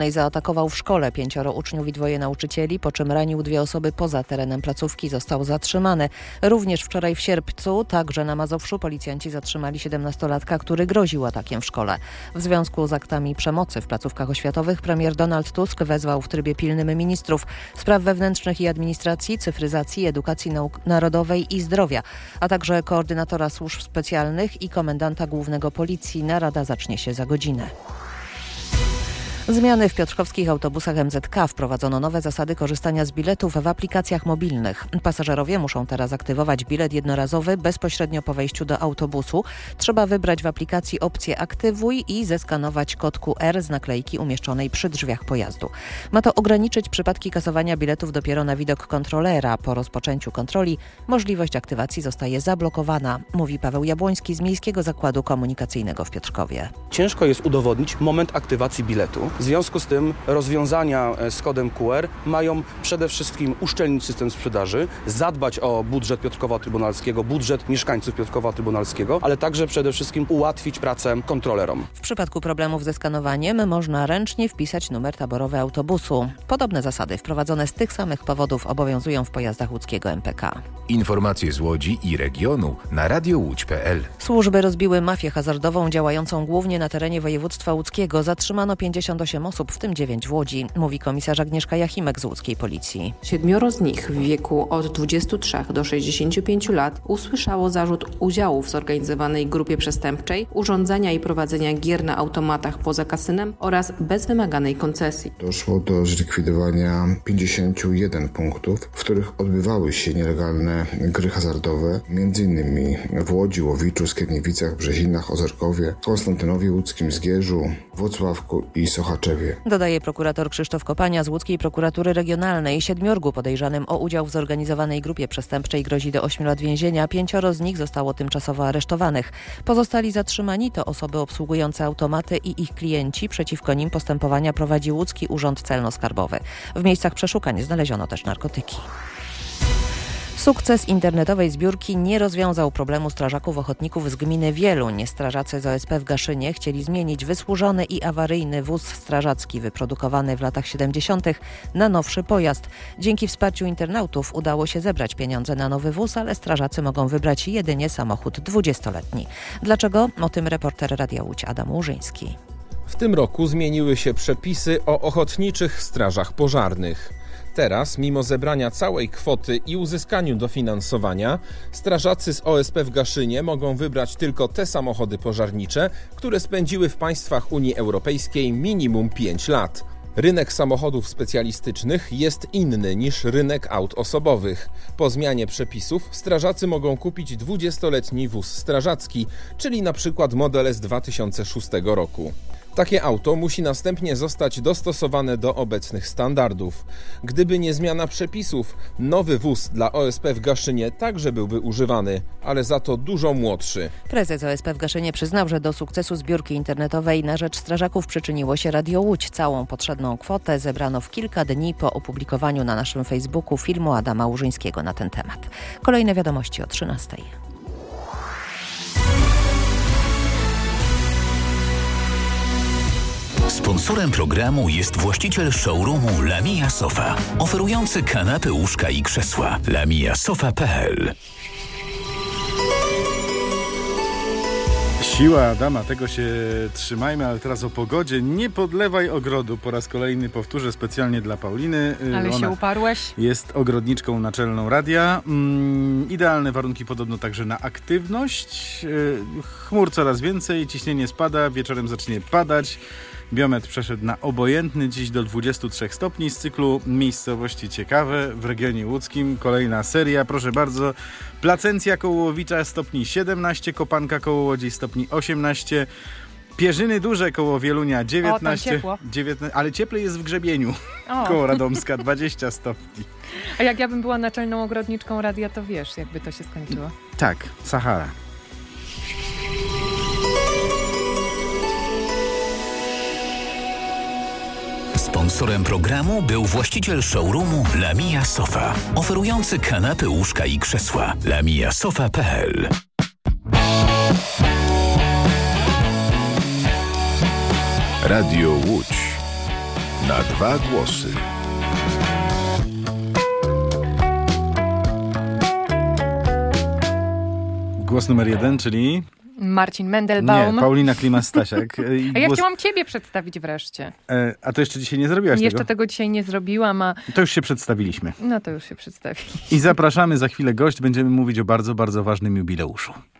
zaatakował w szkole 5 uczniów i 2 nauczycieli, po czym ranił 2 osoby poza terenem placówki. Został zatrzymany. Również wczoraj w Sierpcu, także na Mazowszu, policjanci zatrzymali 17-latka, który groził atakiem w szkole. W związku z aktami przemocy w placówkach oświatowych premier Donald Tusk wezwał w trybie pilnym ministrów spraw wewnętrznych i administracji, cyfryzacji, edukacji narodowej i zdrowia, a także koordynatora służb specjalnych i komendanta głównego policji. Narada zacznie się za godzinę. Zmiany w piotrkowskich autobusach MZK. Wprowadzono nowe zasady korzystania z biletów w aplikacjach mobilnych. Pasażerowie muszą teraz aktywować bilet jednorazowy bezpośrednio po wejściu do autobusu. Trzeba wybrać w aplikacji opcję Aktywuj i zeskanować kod QR z naklejki umieszczonej przy drzwiach pojazdu. Ma to ograniczyć przypadki kasowania biletów dopiero na widok kontrolera. Po rozpoczęciu kontroli możliwość aktywacji zostaje zablokowana, mówi Paweł Jabłoński z Miejskiego Zakładu Komunikacyjnego w Piotrkowie. Ciężko jest udowodnić moment aktywacji biletu. W związku z tym rozwiązania z kodem QR mają przede wszystkim uszczelnić system sprzedaży, zadbać o budżet Piotrkowa Trybunalskiego, budżet mieszkańców Piotrkowa Trybunalskiego, ale także przede wszystkim ułatwić pracę kontrolerom. W przypadku problemów ze skanowaniem można ręcznie wpisać numer taborowy autobusu. Podobne zasady wprowadzone z tych samych powodów obowiązują w pojazdach łódzkiego MPK. Informacje z Łodzi i regionu na radiołódź.pl. Służby rozbiły mafię hazardową działającą głównie na terenie województwa łódzkiego. Zatrzymano 58 osób, w tym 9 w Łodzi, mówi komisarz Agnieszka Jachimek z łódzkiej policji. 7 z nich w wieku od 23 do 65 lat usłyszało zarzut udziału w zorganizowanej grupie przestępczej, urządzania i prowadzenia gier na automatach poza kasynem oraz bez wymaganej koncesji. Doszło do zlikwidowania 51 punktów, w których odbywały się nielegalne gry hazardowe, m.in. w Łodzi, Łowiczu, Skierniewicach, Brzezinach, Ozorkowie, Konstantynowie Łódzkim, Zgierzu, Włocławku i Sochaczewie. Dodaje prokurator Krzysztof Kopania z łódzkiej prokuratury regionalnej. 7 podejrzanym o udział w zorganizowanej grupie przestępczej grozi do 8 lat więzienia. 5 z nich zostało tymczasowo aresztowanych. Pozostali zatrzymani to osoby obsługujące automaty i ich klienci. Przeciwko nim postępowania prowadzi Łódzki Urząd Celno-Skarbowy. W miejscach przeszukań znaleziono też narkotyki. Sukces internetowej zbiórki nie rozwiązał problemu strażaków ochotników z gminy Wieluń. Strażacy z OSP w Gaszynie chcieli zmienić wysłużony i awaryjny wóz strażacki wyprodukowany w latach 70. na nowszy pojazd. Dzięki wsparciu internautów udało się zebrać pieniądze na nowy wóz, ale strażacy mogą wybrać jedynie samochód 20-letni. Dlaczego? O tym reporter Radia Łódź Adam Łużyński. W tym roku zmieniły się przepisy o ochotniczych strażach pożarnych. Teraz, mimo zebrania całej kwoty i uzyskaniu dofinansowania, strażacy z OSP w Gaszynie mogą wybrać tylko te samochody pożarnicze, które spędziły w państwach Unii Europejskiej minimum 5 lat. Rynek samochodów specjalistycznych jest inny niż rynek aut osobowych. Po zmianie przepisów strażacy mogą kupić 20-letni wóz strażacki, czyli na przykład model z 2006 roku. Takie auto musi następnie zostać dostosowane do obecnych standardów. Gdyby nie zmiana przepisów, nowy wóz dla OSP w Gaszynie także byłby używany, ale za to dużo młodszy. Prezes OSP w Gaszynie przyznał, że do sukcesu zbiórki internetowej na rzecz strażaków przyczyniło się Radio Łódź. Całą potrzebną kwotę zebrano w kilka dni po opublikowaniu na naszym Facebooku filmu Adama Łużyńskiego na ten temat. Kolejne wiadomości o 13:00. Sponsorem programu jest właściciel showroomu Lamia Sofa, oferujący kanapy, łóżka i krzesła. lamiasofa.pl. Siła Adama, tego się trzymajmy, ale teraz o pogodzie. Nie podlewaj ogrodu. Po raz kolejny powtórzę specjalnie dla Pauliny. Ale Ona się uparłeś. jest ogrodniczką naczelną radia. Idealne warunki podobno także na aktywność. Chmur coraz więcej, ciśnienie spada, wieczorem zacznie padać. Biometr przeszedł na obojętny, dziś do 23 stopni z cyklu Miejscowości Ciekawe w regionie łódzkim. Kolejna seria, proszę bardzo. Placencja koło Łowicza stopni 17, Kopanka koło Łodzi stopni 18, Pierzyny Duże koło Wielunia 19, ale cieplej jest w Grzebieniu koło Radomska 20 stopni. A jak ja bym była naczelną ogrodniczką radia, to wiesz, jakby to się skończyło. Tak, Sahara. Sponsorem programu był właściciel showroomu Lamia Sofa, oferujący kanapy, łóżka i krzesła. lamiasofa.pl. Radio Łódź. Na dwa głosy. Głos numer 1, czyli... Marcin Mendelbaum. Nie, Paulina Klimas-Stasiak. A ja chciałam ciebie przedstawić wreszcie. A to jeszcze dzisiaj nie zrobiłaś Jeszcze tego dzisiaj nie zrobiłam, a... To już się przedstawiliśmy. No to już się przedstawiliśmy. I zapraszamy za chwilę gość. Będziemy mówić o bardzo, bardzo ważnym jubileuszu.